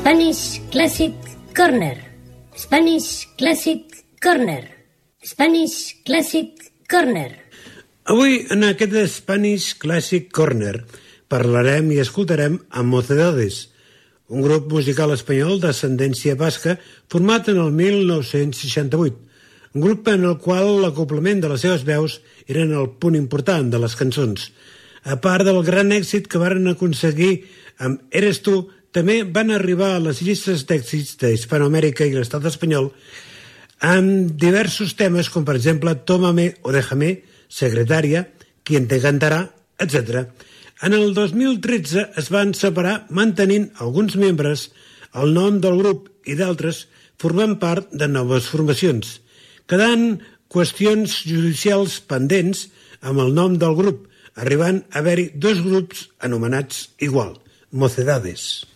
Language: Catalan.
Spanish Classic Corner. Spanish Classic Corner. Spanish Classic Corner. Avui, en aquest Spanish Classic Corner, parlarem i escoltarem a Mocedades, un grup musical espanyol d'ascendència basca format en el 1968, un grup en el qual l'acoplament de les seves veus eren el punt important de les cançons. A part del gran èxit que varen aconseguir amb Eres tu, també van arribar a les llistes d'èxits d'Hispanoamèrica i l'estat espanyol amb diversos temes com per exemple Tómame o Déjame, Secretaria, Quien te cantarà, etc. En el 2013 es van separar mantenint alguns membres el nom del grup i d'altres formant part de noves formacions, quedant qüestions judicials pendents amb el nom del grup, arribant a haver-hi dos grups anomenats igual, Mocedades.